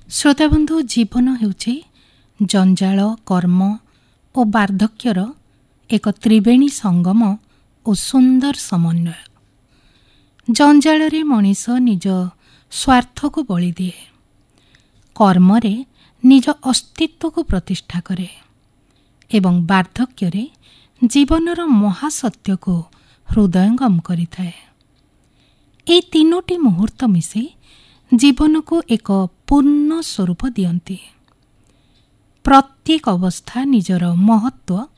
ଶ୍ରୋତାବନ୍ଧୁ, ଜୀବନ ହେଉଛି ଜଞ୍ଜାଳ, କର୍ମ ଓ ବାର୍ଦ୍ଧକ୍ୟର ଏକ ତ୍ରିବେଣୀ ସଙ୍ଗମ ଓ ସୁନ୍ଦର ସମନ୍ୱୟ। ଜଞ୍ଜାଳରେ ମଣିଷ ନିଜ ସ୍ୱାର୍ଥକୁ ବଳିଦିଏ, କର୍ମରେ ନିଜ ଅସ୍ତିତ୍ୱକୁ ପ୍ରତିଷ୍ଠା କରେ ଏବଂ ବାର୍ଦ୍ଧକ୍ୟରେ ଜୀବନର ମହାସତ୍ୟକୁ ହୃଦୟଙ୍ଗମ କରିଥାଏ। ଏହି ତିନୋଟି ମୁହୂର୍ତ୍ତ ମିଶି ଜୀବନକୁ ଏକ ପୂର୍ଣ୍ଣ ସ୍ୱରୂପ ଦିଅନ୍ତି। ପ୍ରତ୍ୟେକ ଅବସ୍ଥା ନିଜର ମହତ୍ତ୍ୱ